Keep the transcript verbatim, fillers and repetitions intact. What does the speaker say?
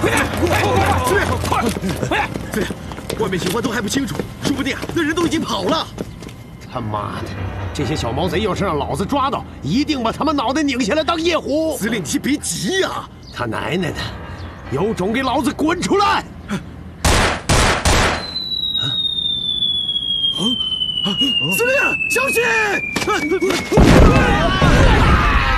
司令，快！司令，外面情况都还不清楚，说不定啊，那人都已经跑了。 他妈的，这些小毛贼要是让老子抓到，一定把他们脑袋拧下来当夜壶。 司令，你先别急呀！ 他奶奶的，有种给老子滚出来！ 司令，小心！